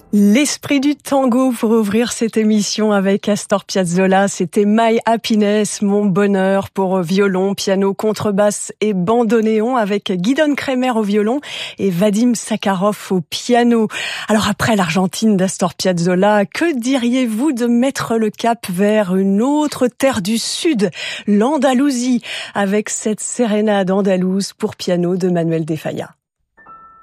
L'esprit du tango pour ouvrir cette émission avec Astor Piazzolla. C'était My Happiness, mon bonheur, pour violon, piano, contrebasse et bandoneon, avec Gidon Kremer au violon et Vadim Sakharov au piano. Alors après l'Argentine d'Astor Piazzolla, que diriez-vous de mettre le cap vers une autre terre du Sud, l'Andalousie, avec cette sérénade andalouse pour piano de Manuel de Falla?